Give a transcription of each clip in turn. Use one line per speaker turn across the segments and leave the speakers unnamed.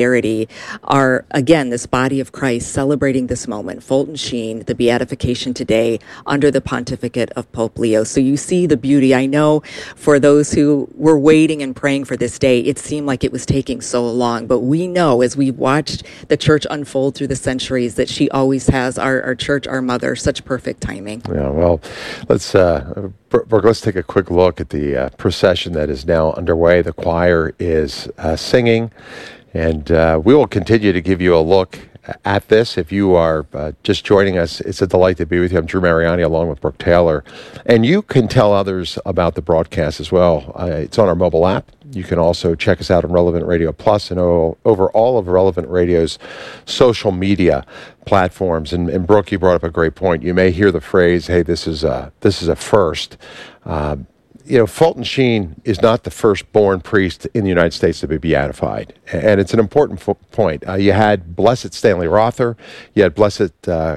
are, again, this body of Christ celebrating this moment, Fulton Sheen, the beatification today under the pontificate of Pope Leo. So you see the beauty. I know for those who were waiting and praying for this day, it seemed like it was taking so long. But we know, as we've watched the church unfold through the centuries, that she always has, our church, our mother, such perfect timing.
Yeah, well, let's take a quick look at the procession that is now underway. The choir is singing. And we will continue to give you a look at this. If you are just joining us, it's a delight to be with you. I'm Drew Mariani along with Brooke Taylor. And you can tell others about the broadcast as well. It's on our mobile app. You can also check us out on Relevant Radio Plus and over all of Relevant Radio's social media platforms. And Brooke, you brought up a great point. You may hear the phrase, hey, this is a first. Fulton Sheen is not the first-born priest in the United States to be beatified, and it's an important point. You had Blessed Stanley Rother, you had Blessed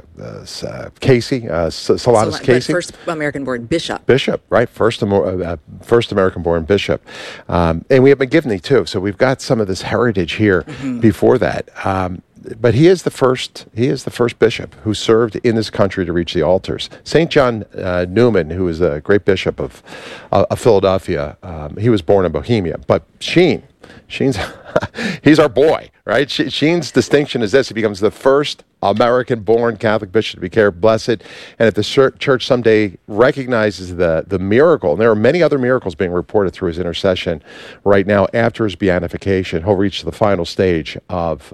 Casey, Solanus Casey.
First American-born bishop.
Bishop, right? First American-born bishop. And we have McGivney, too, so we've got some of this heritage here before that. But he is the first bishop who served in this country to reach the altars. St. John Newman, who is a great bishop of Philadelphia, he was born in Bohemia. But Sheen's he's our boy, right? Sheen's distinction is this: he becomes the first American-born Catholic bishop to be declared blessed. And if the church someday recognizes the miracle, and there are many other miracles being reported through his intercession right now after his beatification, he'll reach the final stage of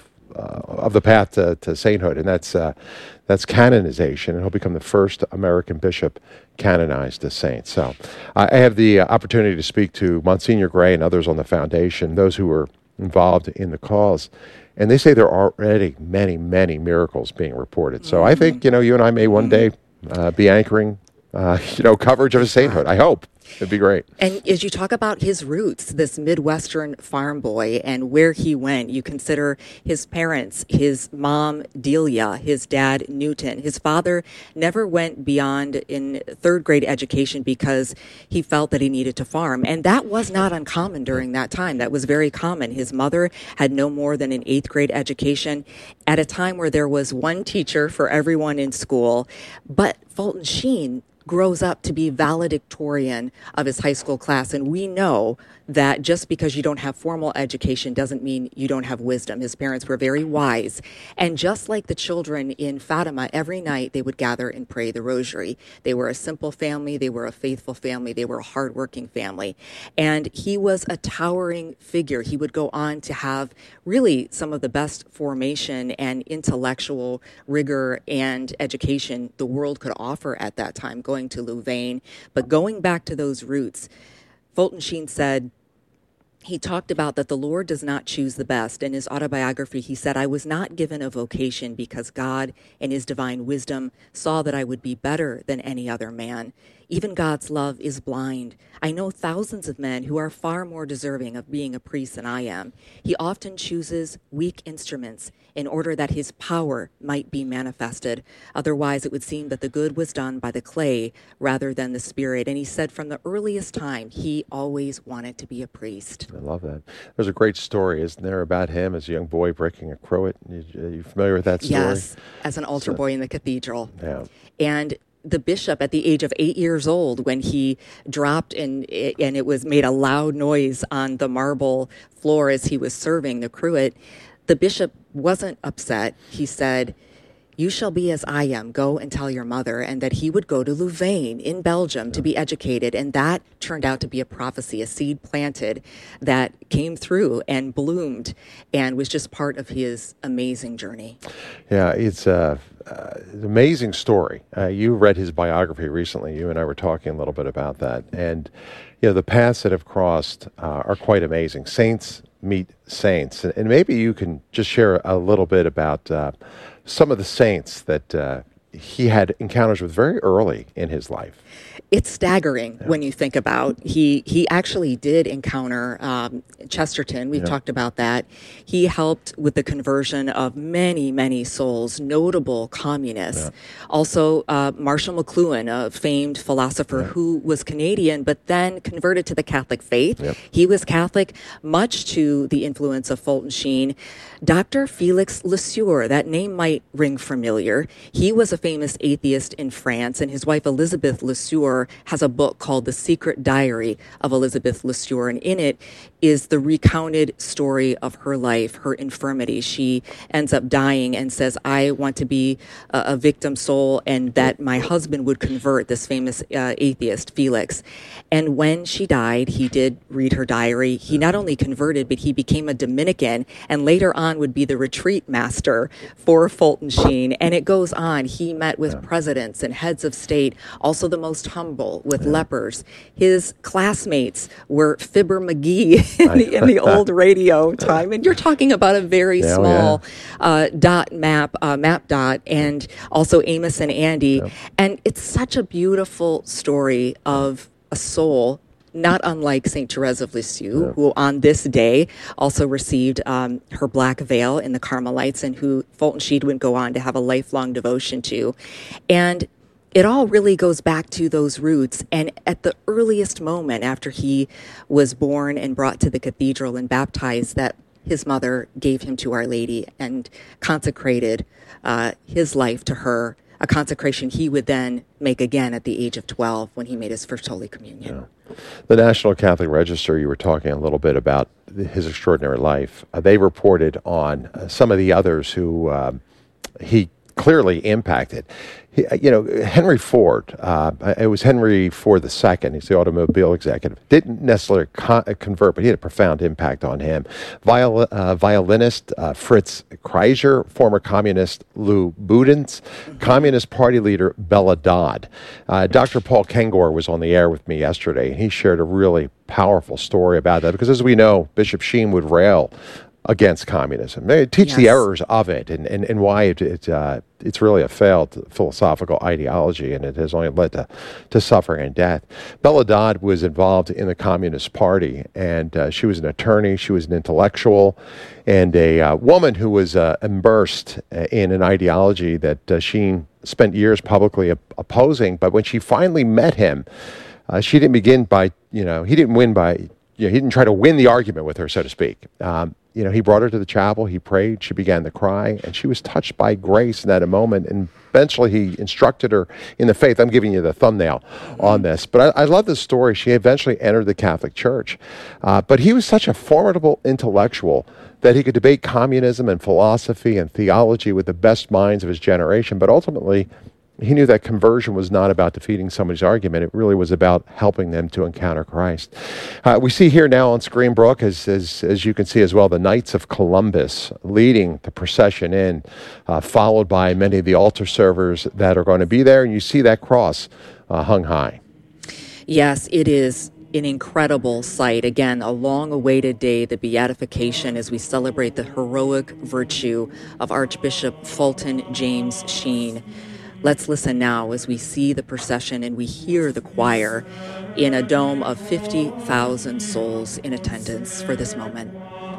the path to sainthood, and that's canonization, and he'll become the first American bishop canonized as saint. So I have the opportunity to speak to Monsignor Gray and others on the foundation, those who were involved in the cause, and they say there are already many, many miracles being reported. So I think, you and I may one day be anchoring, coverage of his sainthood. I hope. It'd be great.
And as you talk about his roots, this Midwestern farm boy and where he went, you consider his parents, his mom, Delia, his dad, Newton. His father never went beyond in third grade education because he felt that he needed to farm. And that was not uncommon during that time. That was very common. His mother had no more than an eighth grade education at a time where there was one teacher for everyone in school. But Fulton Sheen grows up to be valedictorian of his high school class. And we know that just because you don't have formal education doesn't mean you don't have wisdom. His parents were very wise. And just like the children in Fatima, every night they would gather and pray the rosary. They were a simple family. They were a faithful family. They were a hardworking family. And he was a towering figure. He would go on to have really some of the best formation and intellectual rigor and education the world could offer at that time, going to Louvain. But going back to those roots, Fulton Sheen said, he talked about that the Lord does not choose the best. In his autobiography, he said, I was not given a vocation because God in his divine wisdom saw that I would be better than any other man. Even God's love is blind. I know thousands of men who are far more deserving of being a priest than I am. He often chooses weak instruments in order that his power might be manifested. Otherwise, it would seem that the good was done by the clay rather than the spirit. And he said from the earliest time, he always wanted to be a priest.
I love that. There's a great story, isn't there, about him as a young boy breaking a cruet? You familiar with that story?
Yes, as an altar boy in the cathedral.
Yeah.
And the bishop at the age of 8 years old, when he dropped and it was made a loud noise on the marble floor as he was serving the cruet, the bishop wasn't upset. He said, you shall be as I am. Go and tell your mother. And that he would go to Louvain in Belgium to be educated. And that turned out to be a prophecy, a seed planted that came through and bloomed and was just part of his amazing journey.
Yeah, it's an amazing story. You read his biography recently. You and I were talking a little bit about that. And, the paths that have crossed are quite amazing. Saints meet saints. And maybe you can just share a little bit about some of the saints that he had encounters with very early in his life.
It's staggering when you think about he actually did encounter Chesterton. We've talked about that. He helped with the conversion of many souls, notable communists. Also, Marshall McLuhan, a famed philosopher who was Canadian but then converted to the Catholic faith. He was Catholic, much to the influence of Fulton Sheen. Dr. Felix Lesueur, that name might ring familiar. He was a famous atheist in France, and his wife Elizabeth Lesueur has a book called The Secret Diary of Elizabeth Lesueur, and in it is the recounted story of her life, her infirmity. She ends up dying and says, I want to be a victim soul, and that my husband would convert, this famous atheist, Felix. And when she died, he did read her diary. He not only converted, but he became a Dominican, and later on would be the retreat master for Fulton Sheen. And it goes on. He met with presidents and heads of state, also the most humble, with lepers. His classmates were Fibber McGee in the old radio time. And you're talking about a very small map dot, and also Amos and Andy. And it's such a beautiful story of a soul, not unlike St. Therese of Lisieux, who on this day also received her black veil in the Carmelites, and who Fulton Sheen would go on to have a lifelong devotion to. And it all really goes back to those roots. And at the earliest moment after he was born and brought to the cathedral and baptized, that his mother gave him to Our Lady and consecrated his life to her, a consecration he would then make again at the age of 12 when he made his first Holy Communion.
The National Catholic Register, you were talking a little bit about his extraordinary life. They reported on some of the others who he clearly impacted. Henry Ford, it was Henry Ford II, he's the automobile executive, didn't necessarily convert, but he had a profound impact on him. Violinist Fritz Kreischer, former communist Lou Budens, Communist Party leader Bella Dodd. Dr. Paul Kengor was on the air with me yesterday, and he shared a really powerful story about that, because as we know, Bishop Sheen would rail against communism. They teach the errors of it and why it's really a failed philosophical ideology, and it has only led to suffering and death. Bella Dodd was involved in the Communist Party, and she was an attorney, she was an intellectual, and a woman who was immersed in an ideology that Sheen spent years publicly opposing. But when she finally met him, she didn't begin by, he didn't win by, he didn't try to win the argument with her, so to speak. He brought her to the chapel, he prayed, she began to cry, and she was touched by grace in that moment, and eventually he instructed her in the faith. I'm giving you the thumbnail on this, but I love this story. She eventually entered the Catholic Church, but he was such a formidable intellectual that he could debate communism and philosophy and theology with the best minds of his generation, but ultimately he knew that conversion was not about defeating somebody's argument. It really was about helping them to encounter Christ. We see here now on screen, Brooke, as you can see as well, the Knights of Columbus leading the procession in, followed by many of the altar servers that are going to be there. And you see that cross hung high. Yes,
it is an incredible sight. Again, a long-awaited day, the beatification, as we celebrate the heroic virtue of Archbishop Fulton James Sheen. Let's listen now as we see the procession and we hear the choir in a dome of 50,000 souls in attendance for this moment.